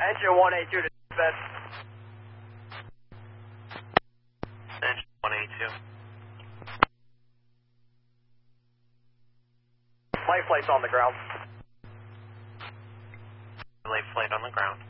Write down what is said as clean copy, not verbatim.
Engine 182 to bed. Engine 182. Light flight's on the ground. Light flight on the ground.